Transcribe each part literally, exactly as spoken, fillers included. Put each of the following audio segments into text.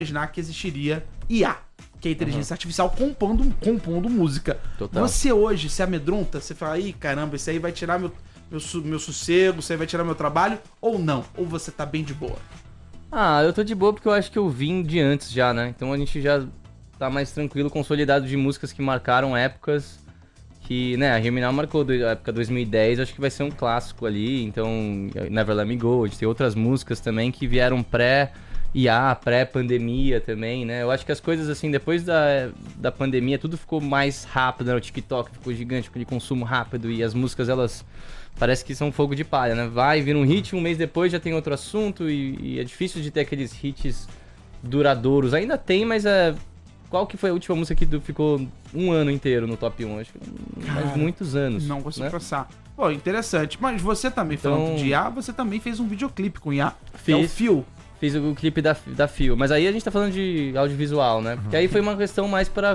imaginar que existiria I A, que é a inteligência uhum. artificial compondo, compondo música. Total. Você hoje se amedronta? Você fala, ih, caramba, isso aí vai tirar meu, meu, meu sossego, isso aí vai tirar meu trabalho? Ou não? Ou você tá bem de boa? Ah, eu tô de boa porque eu acho que eu vim de antes já, né? Então a gente já tá mais tranquilo, consolidado de músicas que marcaram épocas que, né, a Germinal marcou a época dois mil e dez, acho que vai ser um clássico ali, então Never Let Me Go, a gente tem outras músicas também que vieram pré I A, pré-pandemia também, né? Eu acho que as coisas, assim, depois da, da pandemia, tudo ficou mais rápido, né? O TikTok ficou gigante, ficou de consumo rápido e as músicas, elas parece que são fogo de palha, né? Vai, vira um hit, um mês depois já tem outro assunto e, e é difícil de ter aqueles hits duradouros. Ainda tem, mas é... Qual que foi a última música que ficou um ano inteiro no top um? Acho que faz muitos anos. Não consigo né? passar. Pô, interessante. Mas você também, então... falando de I A, você também fez um videoclipe com I A. Fiz. É o Fio. Fiz o clipe da, da Fio, mas aí a gente tá falando de audiovisual, né? Porque aí foi uma questão mais pra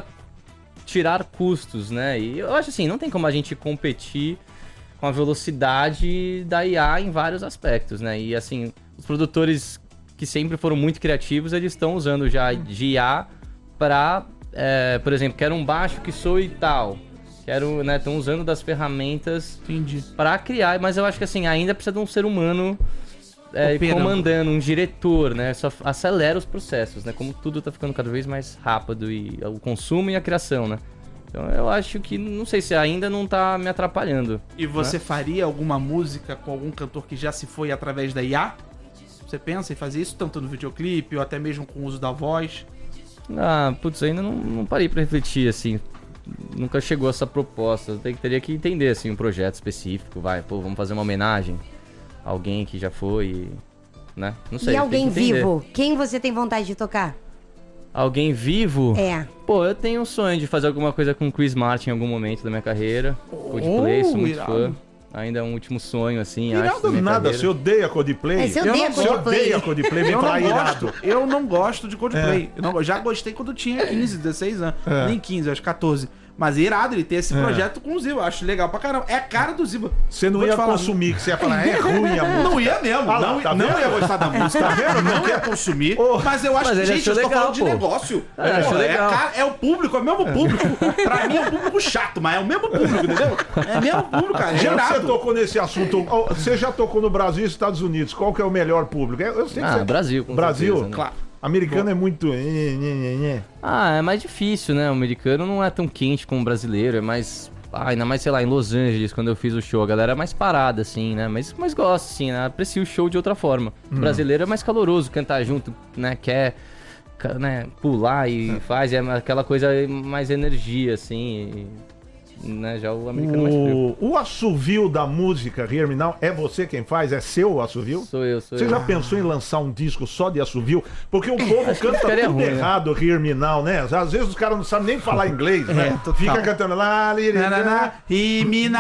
tirar custos, né? E eu acho assim, não tem como a gente competir com a velocidade da I A em vários aspectos, né? E assim, os produtores que sempre foram muito criativos, eles estão usando já de I A pra, é, por exemplo, quero um baixo que soe tal. Quero, né? Estão usando das ferramentas Entendi. Pra criar, mas eu acho que assim, ainda precisa de um ser humano... É, comandando, um diretor, né? Só acelera os processos, né? Como tudo tá ficando cada vez mais rápido, e o consumo e a criação, né? Então eu acho que, não sei se ainda não tá me atrapalhando. E você né? faria alguma música com algum cantor que já se foi através da I A? Você pensa em fazer isso tanto no videoclipe ou até mesmo com o uso da voz? Ah, putz, ainda não, não parei pra refletir, assim. Nunca chegou essa proposta. Eu teria que entender, assim, um projeto específico. Vai, pô, vamos fazer uma homenagem. Alguém que já foi, né? Não sei. E alguém vivo? Quem você tem vontade de tocar? Alguém vivo? É. Pô, eu tenho um sonho de fazer alguma coisa com Chris Martin em algum momento da minha carreira. Coldplay, sou muito irado. fã. Ainda é um último sonho, assim, Irado acho, da minha nada, carreira. você odeia Coldplay? É, você odeia Você Coldplay. odeia Coldplay, vem Eu falar não irado. gosto, eu não gosto de Coldplay. Eu não, já gostei quando tinha quinze, dezesseis anos. É. Nem quinze, acho catorze. Mas é irado ele ter esse É. projeto com o Ziba. Eu acho legal pra caramba. É a cara do Ziba. Você não Vou te ia falar. consumir, que você ia falar, é ruim a música. Não ia mesmo. Ah lá, não tá não vendo? ia gostar da música. Tá vendo? Não ia consumir. Oh. Mas eu acho Mas que, ele gente, eu achou tô legal, falando de pô. negócio. É, achou Pô, é, legal. a cara- é o público, é o mesmo público. Pra mim é um público chato, mas é o mesmo público, entendeu? É o mesmo público, cara. Já que você Gerado. tocou nesse assunto, ó, você já tocou no Brasil e Estados Unidos, qual que é o melhor público? Eu sei que Ah, você... Brasil, com Brasil? certeza, né? Claro. Americano é muito... nhê, nhê, nhê, nhê. Ah, é mais difícil, né? O americano não é tão quente como o brasileiro, é mais... Ah, ainda mais, sei lá, em Los Angeles, quando eu fiz o show, a galera é mais parada, assim, né? Mas, mas gosta, assim, né? Aprecia o show de outra forma. O brasileiro é mais caloroso, cantar junto, né? Quer, ca- né? pular e faz, é aquela coisa mais energia, assim, e, né? Já o americano é mais frio. O, o assovio da música, Hear Me Now, é você quem faz? É seu o assovio? Sou eu, sou Você eu. já pensou em lançar um disco só de assovio? Porque o povo Acho que canta ficaria tudo ruim, né? errado, Hear Me Now, né? Às vezes os caras não sabem nem falar inglês, né? É, total. Fica cantando lá... Nananá, e mina,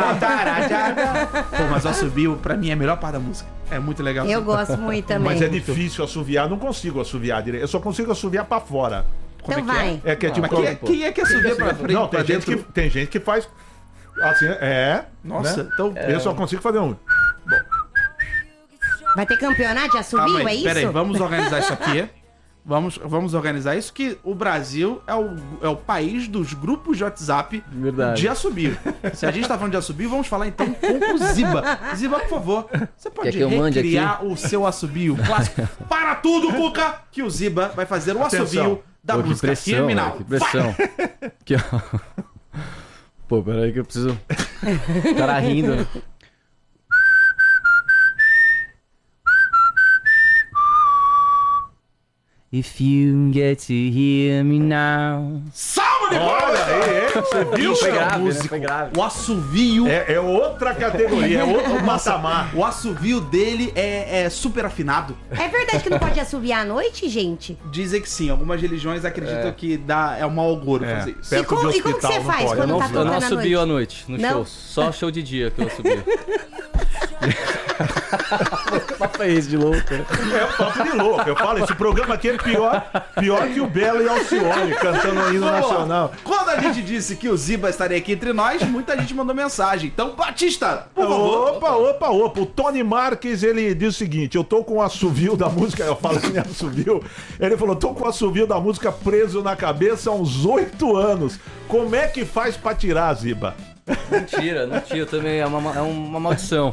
tarajada. Pô, mas o assobio, pra mim, é a melhor parte da música. É muito legal. Eu gosto muito também. Mas é difícil assoviar, não consigo assoviar direito. Eu só consigo assoviar pra fora. Então Como é que vai. É que é Ah, tipo... Mas quem é, quem é que assobia pra frente? Não, tem pra gente, que, dentro? tem gente que faz assim, é... Nossa, né? então... Eu só consigo fazer um... Vai ter campeonato de assobio, Calma é aí, isso? pera aí, vamos organizar isso aqui. Vamos, vamos organizar isso, que o Brasil é o, é o país dos grupos de WhatsApp Verdade. de assobio. Se a gente tá falando de assobio, vamos falar então com o Ziba. Ziba, por favor, você pode Quer que eu mande recriar o seu assobio clássico? Para tudo, Cuca, que o Ziba vai fazer o Atenção. assobio da Pô, que música pressão, criminal. velho, que pressão. Aqui, ó. Pô, peraí que eu preciso... O cara rindo, né? If you get to hear me now... Salve de Olha palmas! aí, é, você viu? Foi cara? grave, né? músico. Foi grave. O assovio, É, é outra categoria, é outro patamar. o assovio dele é, é super afinado. É verdade que não pode assobiar à noite, gente? Dizem que sim, algumas religiões acreditam que dá, é um mau agouro É. fazer isso. Perto E como- de e como que hospital, você não faz pode. quando Eu não, tá eu não tocando à assobio noite? à noite no Não? show, só show de dia que eu assobio. Papo é esse de louco. É o papo de louco. Eu falo, esse programa aqui é pior, pior que o Belo e Alcione cantando o hino Vamos lá. nacional. Quando a gente disse que o Ziba estaria aqui entre nós, muita gente mandou mensagem. Então, Batista, por favor. Opa, opa, opa. O Tony Marques, ele diz o seguinte: eu tô com o assovio da música, eu falo que nem assovio. Ele falou: tô com o assovio da música preso na cabeça há uns oito anos. Como é que faz pra tirar, Ziba? Mentira, não tira também, é uma, é uma maldição.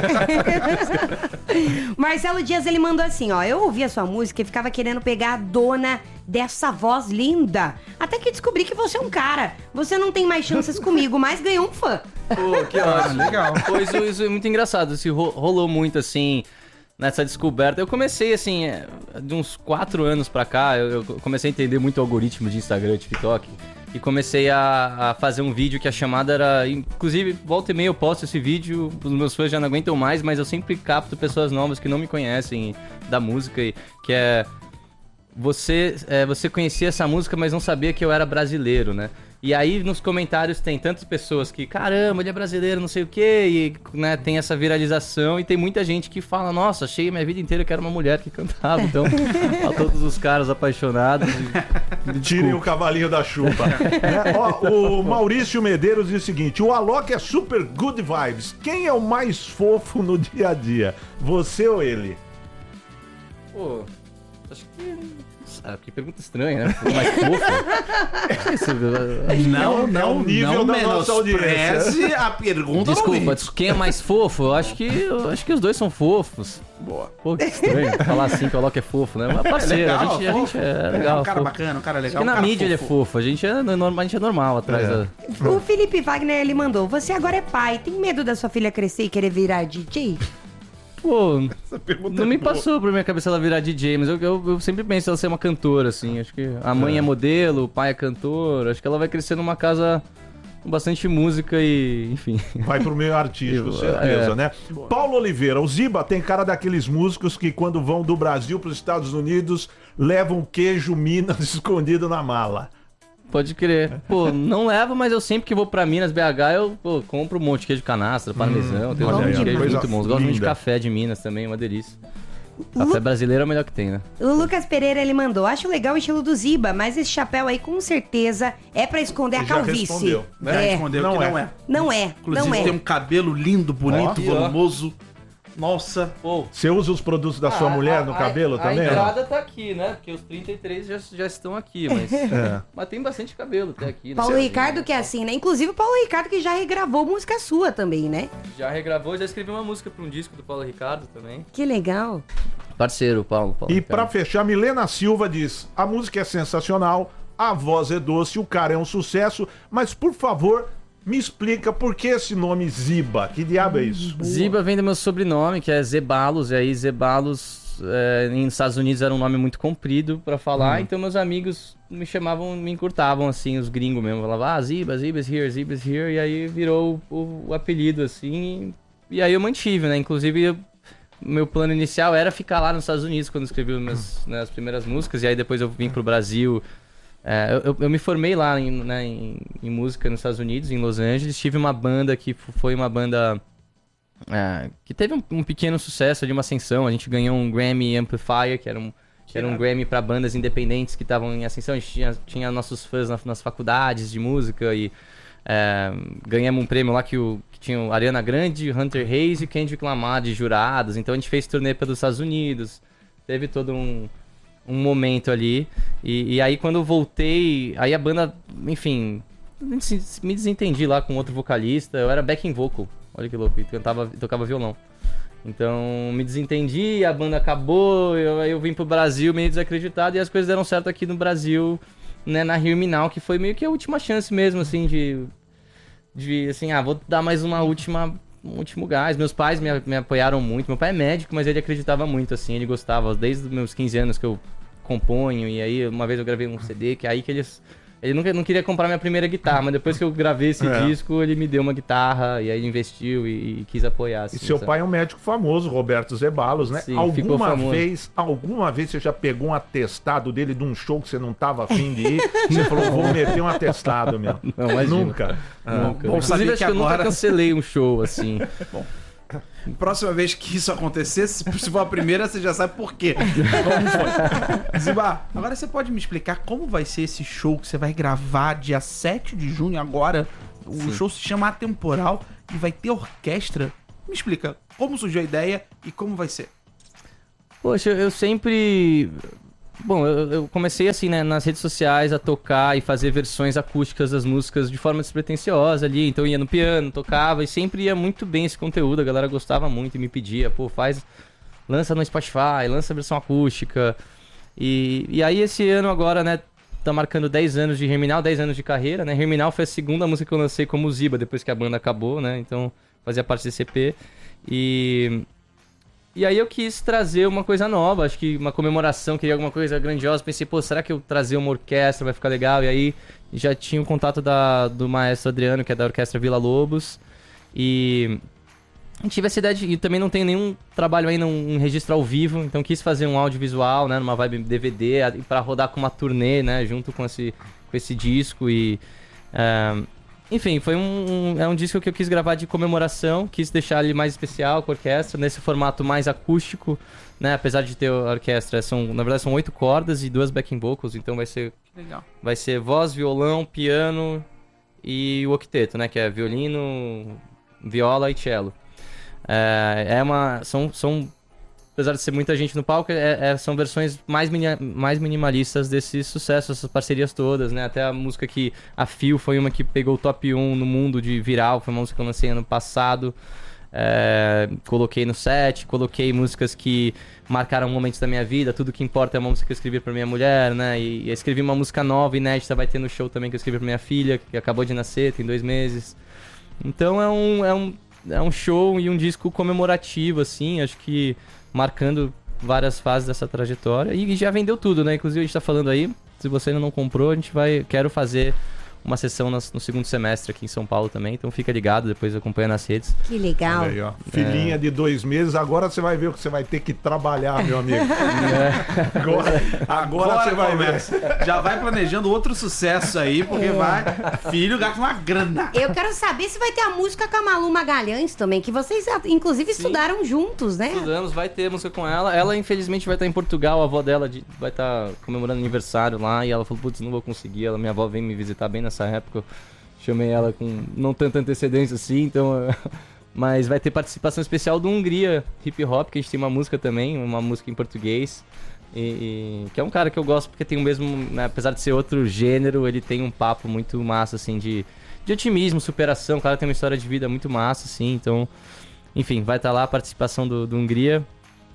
Marcelo Dias, ele mandou assim, ó. Eu ouvi a sua música e ficava querendo pegar a dona dessa voz linda. Até que descobri que você é um cara. Você não tem mais chances comigo, mas ganhou um fã. Pô, que ótimo. Ah, legal. Pô, isso, isso é muito engraçado, isso ro- rolou muito, assim, nessa descoberta. Eu comecei, assim, é, de uns quatro anos pra cá, eu, eu comecei a entender muito o algoritmo de Instagram, TikTok, e comecei a, a fazer um vídeo que a chamada era... Inclusive, volta e meia eu posto esse vídeo, os meus fãs já não aguentam mais, mas eu sempre capto pessoas novas que não me conhecem da música, e, que é... Você, é, você conhecia essa música, mas não sabia que eu era brasileiro, né? E aí nos comentários tem tantas pessoas que, caramba, ele é brasileiro, não sei o quê, e né, tem essa viralização, e tem muita gente que fala, nossa, achei a minha vida inteira que era uma mulher que cantava, então, a todos os caras apaixonados. E... Tirem o cavalinho da chuva. Né? Ó, o Maurício Medeiros diz o seguinte: o Alok é super good vibes. Quem é o mais fofo no dia a dia? Você ou ele? Pô, acho que... Ah, que pergunta estranha, né? Mais fofo. Isso, Não, É não, o nível não da nossa menospreze a pergunta do Desculpa, ouvinte. quem é mais fofo? Eu acho que, eu acho que os dois são fofos. Boa. Pô, que estranho falar assim que o Alok é fofo, né? Mas parceiro, legal, a, gente, a fofo. gente é É legal. um cara fofo. bacana, um cara Acho legal. que um na cara mídia ele é fofo. fofo, a gente é, normal, a gente é normal atrás É. da... O Felipe Wagner, ele mandou. Você agora é pai. Tem medo da sua filha crescer e querer virar D J? Pô, pergunta não é me boa. passou por minha cabeça ela virar D J, mas eu, eu, eu sempre penso ela ser uma cantora, assim. Acho que a mãe é, é modelo, o pai é cantor. Acho que ela vai crescer numa casa com bastante música e, enfim. Vai pro meio artístico, Eu- certeza, é. né? Paulo Oliveira, o Ziba tem cara daqueles músicos que quando vão do Brasil pros Estados Unidos levam queijo Minas escondido na mala. Pode crer. Pô, não levo, mas eu sempre que vou pra Minas, B H, eu pô, compro um monte de queijo canastra, parmesão. Tem olha uns aí, queijos coisa muito bons. Gosto muito de linda. café de Minas também, uma delícia. Café brasileiro é o melhor que tem, né? O Lucas Pereira, ele mandou. Acho legal o estilo do Ziba, mas esse chapéu aí com certeza é pra esconder Você a já calvície. respondeu. Já É. respondeu Não que é. não é. Não é, Inclusive não é. tem um cabelo lindo, bonito, Ó. volumoso. Nossa. Pô, Você usa os produtos da sua mulher no cabelo também? A ó? entrada tá aqui, né? Porque os trinta e três já, já estão aqui, mas... É. Mas tem bastante cabelo até aqui. né? Paulo Sim, Ricardo que é assim, né? Inclusive o Paulo Ricardo que já regravou música sua também, né? Já regravou, já escrevi uma música pra um disco do Paulo Ricardo também. Que legal. Parceiro, Paulo. Paulo E pra Ricardo. fechar, Milena Silva diz: a música é sensacional, a voz é doce, o cara é um sucesso, mas por favor, me explica por que esse nome Ziba? Que diabo é isso? Ziba vem do meu sobrenome, que é Zebalos, e aí Zebalos é, nos Estados Unidos era um nome muito comprido pra falar, então meus amigos me chamavam, me encurtavam assim, os gringos mesmo, falavam, ah, Ziba, Ziba's here, Ziba's here, e aí virou o, o apelido assim, e aí eu mantive, né, inclusive eu, meu plano inicial era ficar lá nos Estados Unidos quando eu escrevi minhas, né, as primeiras músicas, e aí depois eu vim pro Brasil. É, eu, eu me formei lá em, né, em, em música nos Estados Unidos, em Los Angeles. Tive uma banda que f- foi uma banda é, que teve um, um pequeno sucesso, de uma ascensão. A gente ganhou um Grammy Amplifier, que era um, que era um Grammy para bandas independentes que estavam em ascensão. A gente tinha, tinha nossos fãs na, nas faculdades de música e é, ganhamos um prêmio lá que, o, que tinha o Ariana Grande, Hunter Hayes e Kendrick Lamar de jurados. Então a gente fez turnê pelos Estados Unidos. Teve todo um... um momento ali, e, e aí quando eu voltei, aí a banda, enfim, me desentendi lá com outro vocalista, eu era backing vocal, olha que louco, e cantava, tocava violão. Então me desentendi, a banda acabou, eu, aí eu vim pro Brasil meio desacreditado, e as coisas deram certo aqui no Brasil, né, na Hear Me Now, que foi meio que a última chance mesmo, assim, de, de assim, ah, vou dar mais uma última... um último gás. Meus pais me, me apoiaram muito. Meu pai é médico, mas ele acreditava muito, assim. Ele gostava, desde os meus quinze anos que eu componho. E aí, uma vez eu gravei um C D, que é aí que eles... Ele nunca não queria comprar minha primeira guitarra, mas depois que eu gravei esse É. disco, ele me deu uma guitarra, e aí investiu e, e quis apoiar, assim, E seu sabe? pai é um médico famoso, Roberto Zebalos, né? Sim, ficou alguma famoso. vez, alguma vez você já pegou um atestado dele de um show que você não tava afim de ir? Você falou, vou meter um atestado, meu. Não, imagina. Nunca. Nunca. bom saber Inclusive, acho que que eu nunca agora- cancelei um show, assim. Próxima vez que isso acontecer, se for a primeira, você já sabe por quê. Como foi. Ziba, agora você pode me explicar como vai ser esse show que você vai gravar dia sete de junho agora? O Sim. show se chama Atemporal e vai ter orquestra. Me explica como surgiu a ideia e como vai ser. Poxa, eu sempre... Bom, eu, eu comecei assim, né, nas redes sociais a tocar e fazer versões acústicas das músicas de forma despretensiosa ali. Então eu ia no piano, tocava e sempre ia muito bem esse conteúdo. A galera gostava muito e me pedia, pô, faz... Lança no Spotify, lança a versão acústica. E, e aí esse ano agora, né, tá marcando dez anos de Germinal, dez anos de carreira, né? Germinal foi a segunda música que eu lancei como Ziba, depois que a banda acabou, né? Então fazia parte desse E P. E... E aí eu quis trazer uma coisa nova, acho que uma comemoração, queria alguma coisa grandiosa. Pensei, pô, será que eu trazer uma orquestra vai ficar legal? E aí já tinha o contato da, do maestro Adriano, que é da Orquestra Vila Lobos. E tive essa ideia de... E também não tenho nenhum trabalho ainda em registro ao vivo, então quis fazer um audiovisual, né, numa vibe D V D, para rodar com uma turnê, né, junto com esse, com esse disco. E... Uh, Enfim, foi um, um, é um disco que eu quis gravar de comemoração, quis deixar ele mais especial com a orquestra, nesse formato mais acústico, né? Apesar de ter a orquestra, são, na verdade são oito cordas e duas backing vocals, então vai ser, Legal. Vai ser voz, violão, piano e o octeto, né? Que é violino, viola e cello. É, é uma... São... são apesar de ser muita gente no palco, é, é, são versões mais, mini, mais minimalistas desses sucessos, essas parcerias todas, né? Até a música que... A Fio foi uma que pegou o top um no mundo de viral, foi uma música que eu lancei ano passado. É, coloquei no set, coloquei músicas que marcaram momentos da minha vida. Tudo que importa é uma música que eu escrevi pra minha mulher, né? E, e escrevi uma música nova, inédita, vai ter no show também que eu escrevi pra minha filha, que acabou de nascer, tem dois meses. Então é um, é um, é um show e um disco comemorativo, assim, acho que marcando várias fases dessa trajetória. E já vendeu tudo, né? Inclusive a gente tá falando aí, se você ainda não comprou, a gente vai... Quero fazer uma sessão no segundo semestre aqui em São Paulo também, então fica ligado, depois acompanha nas redes. Que legal. Aí, ó. Filhinha é. de dois meses, agora você vai ver o que você vai ter que trabalhar, meu amigo. É. Agora, agora, agora você vai começa. ver. Já vai planejando outro sucesso aí, porque é. vai... Filho gasta uma grana. Eu quero saber se vai ter a música com a Malu Magalhães também, que vocês inclusive Sim. estudaram juntos, né? Estudamos, vai ter música com ela. Ela infelizmente vai estar em Portugal, a avó dela de, vai estar comemorando aniversário lá, e ela falou, putz, não vou conseguir. Ela, minha avó vem me visitar bem nessa época, eu chamei ela com não tanta antecedência assim, então... Mas vai ter participação especial do Hungria Hip Hop, que a gente tem uma música também, uma música em português, e, e, que é um cara que eu gosto porque tem o mesmo, né, apesar de ser outro gênero, ele tem um papo muito massa, assim, de, de otimismo, superação. O cara tem uma história de vida muito massa, assim, então... Enfim, vai estar lá a participação do, do Hungria.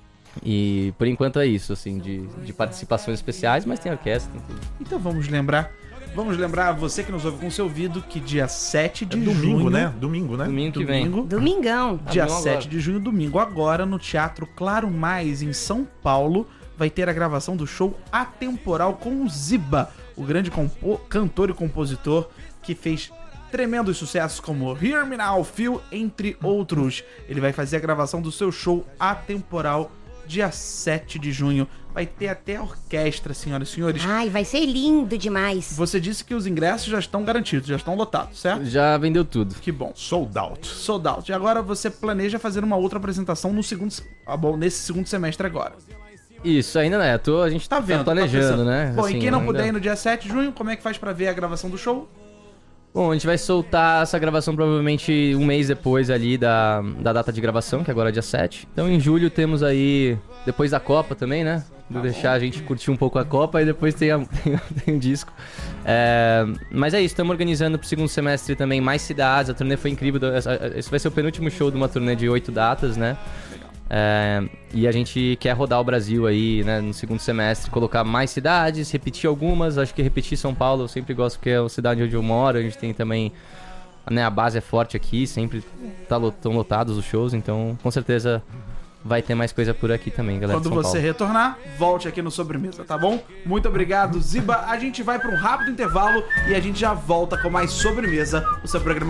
E por enquanto é isso, assim, de, de participações especiais, mas tem orquestra, tem tudo. Então vamos lembrar, vamos lembrar você que nos ouve com seu ouvido que dia sete de é domingo, junho... né? Domingo, né? Domingo que vem. Domingão. Dia Ah, sete de junho, domingo, agora no Teatro Claro Mais, em São Paulo, vai ter a gravação do show Atemporal com o Ziba, o grande compo- cantor e compositor que fez tremendos sucessos como Hear Me Now, Feel, entre outros. Ele vai fazer a gravação do seu show Atemporal dia sete de junho. Vai ter até orquestra, senhoras e senhores. Ai, vai ser lindo demais. Você disse que os ingressos já estão garantidos, já estão lotados, certo? Já vendeu tudo. Que bom. Sold out. Sold out. E agora você planeja fazer uma outra apresentação no segundo, ah, bom, nesse segundo semestre agora. Isso, ainda não é. Tô, a gente Tá vendo? tá planejando, tá né? Bom, Assim, e quem não ainda... puder ir no dia sete de junho, como é que faz pra ver a gravação do show? Bom, a gente vai soltar essa gravação provavelmente um mês depois ali da, da data de gravação, que agora é dia sete. Então em julho temos aí, depois da Copa também, né? Vou tá deixar bom. a gente curtir um pouco a Copa e depois tem, a, tem, tem um disco. É, mas é isso, estamos organizando pro segundo semestre também mais cidades. A turnê foi incrível. Esse vai ser o penúltimo show de uma turnê de oito datas, né? É, e a gente quer rodar o Brasil aí, né, no segundo semestre, colocar mais cidades, repetir algumas. Acho que repetir São Paulo eu sempre gosto, porque é a cidade onde eu moro. A gente tem também, né, a base é forte aqui, sempre tá, estão lotados os shows, então com certeza vai ter mais coisa por aqui também, galera. Quando você retornar, volte aqui no Sobremesa, tá bom? Muito obrigado, Ziba. A gente vai para um rápido intervalo e a gente já volta com mais Sobremesa, o seu programa